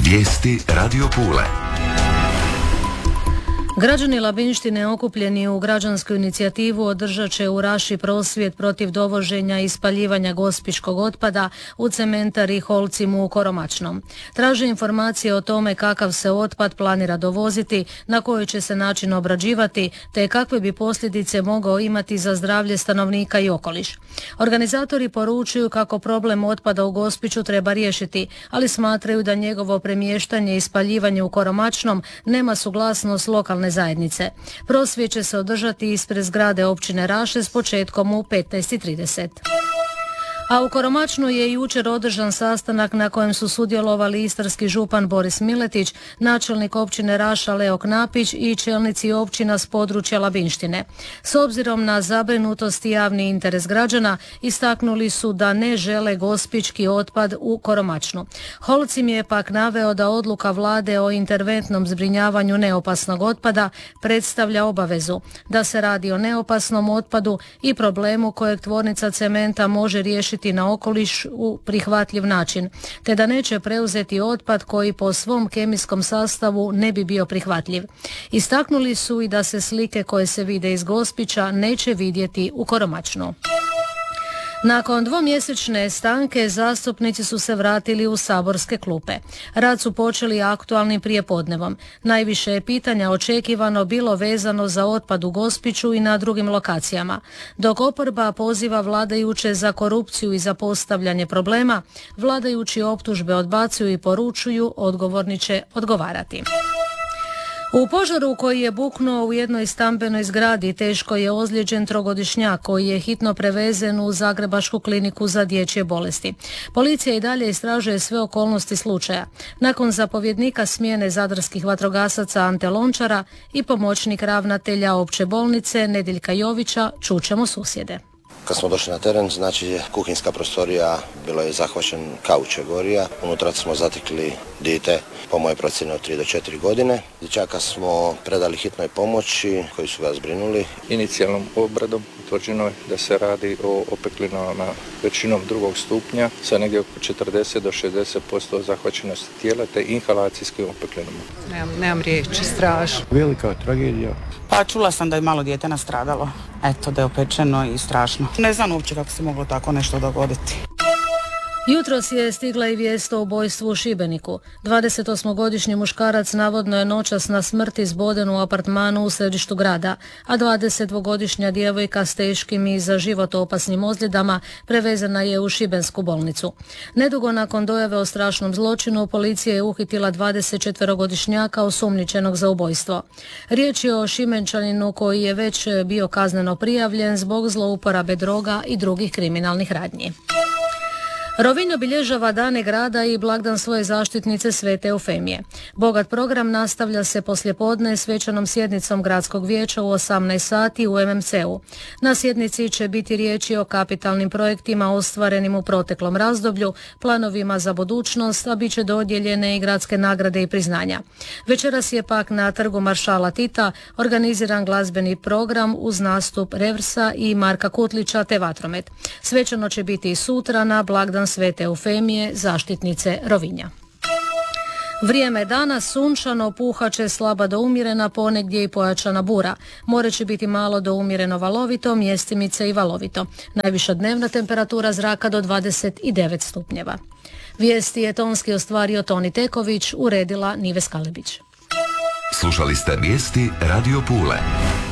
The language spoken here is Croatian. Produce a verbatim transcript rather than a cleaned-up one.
Vijesti Radio Pule. Građani Labinštine okupljeni u građansku inicijativu održat će u Raši prosvjed protiv dovoženja i spaljivanja gospićkog otpada u cementari Holcim u Koromačnom. Traže informacije o tome kakav se otpad planira dovoziti, na koji će se način obrađivati, te kakve bi posljedice mogao imati za zdravlje stanovnika i okoliš. Organizatori poručuju kako problem otpada u Gospiću treba riješiti, ali smatraju da njegovo premještanje i spaljivanje u Koromačnom nema suglasnost lokalne zajednice. Prosvjed će se održati ispred zgrade općine Raše s početkom u petnaest i trideset. A u Koromačnu je jučer održan sastanak na kojem su sudjelovali istarski župan Boris Miletić, načelnik općine Raša Leo Knapić i čelnici općina s područja Labinštine. S obzirom na zabrinutost i javni interes građana, istaknuli su da ne žele gospićki otpad u Koromačnu. Holcim je pak naveo da odluka vlade o interventnom zbrinjavanju neopasnog otpada predstavlja obavezu, da se radi o neopasnom otpadu i problemu kojeg tvornica cementa može riješiti na okoliš u prihvatljiv način, te da neće preuzeti otpad koji po svom kemijskom sastavu ne bi bio prihvatljiv. Istaknuli su i da se slike koje se vide iz Gospića neće vidjeti u Koromačnu. Nakon dvomjesečne stanke zastupnici su se vratili u saborske klupe. Rad su počeli aktualnim prijepodnevom. Najviše je pitanja očekivano bilo vezano za otpad u Gospiću i na drugim lokacijama. Dok oporba poziva vladajuće za korupciju i za postavljanje problema, vladajući optužbe odbacuju i poručuju odgovorni će odgovarati. U požaru koji je buknuo u jednoj stambenoj zgradi teško je ozlijeđen trogodišnjak koji je hitno prevezen u Zagrebačku kliniku za dječje bolesti. Policija i dalje istražuje sve okolnosti slučaja. Nakon zapovjednika smjene zadarskih vatrogasaca Ante Lončara i pomoćnik ravnatelja opće bolnice Nediljka Jovića, čućemo susjede. Kad smo došli na teren, znači kuhinjska prostorija, bilo je zahvaćen kauč je gorija. Unutra smo zatekli dijete, po mojoj procjeni od tri do četiri godine. Dječaka smo predali hitnoj pomoći koji su ga zbrinuli. Inicijalnom obradom utvrđeno je da se radi o opeklinama većinom drugog stupnja sa negdje oko četrdeset do šezdeset posto zahvaćenosti tijela te inhalacijskim opeklinama. Nemam, nemam riječi, strašno. Velika tragedija. Pa čula sam da je malo dijete nastradalo. Eto, da je opečeno i strašno. Ne znam uopće kako se moglo tako nešto dogoditi. Jutros je stigla i vijest o ubojstvu u Šibeniku. dvadesetosmogodišnji muškarac navodno je noćas na smrti zboden u apartmanu u središtu grada, a dvadesetdvogodišnja djevojka s teškim i za život opasnim ozljedama prevezena je u šibensku bolnicu. Nedugo nakon dojave o strašnom zločinu, policija je uhitila dvadesetčetverogodišnjaka osumnjičenog za ubojstvo. Riječ je o Šibenčaninu koji je već bio kazneno prijavljen zbog zlouporabe droga i drugih kriminalnih radnji. Rovinj obilježava dane grada i blagdan svoje zaštitnice Svete Eufemije. Bogat program nastavlja se poslijepodne svečanom sjednicom gradskog vijeća u osamnaest sati u em em ce u. Na sjednici će biti riječi o kapitalnim projektima ostvarenim u proteklom razdoblju, planovima za budućnost, a bit će dodijeljene i gradske nagrade i priznanja. Večeras je pak na trgu Maršala Tita organiziran glazbeni program uz nastup Reversa i Marka Kutlića te vatromet. Svečano će biti i sutra na blagdan Svete Eufemije, zaštitnice Rovinja. Vrijeme dana sunčano, puhat će slaba do umjerena, ponegdje i pojačana bura. More će biti malo do umjereno valovito, mjestimice i valovito. Najviša dnevna temperatura zraka do dvadeset devet stupnjeva. Vijesti je tonski ostvario Toni Teković, uredila Nives Kalebić. Slušali ste vijesti Radio Pule.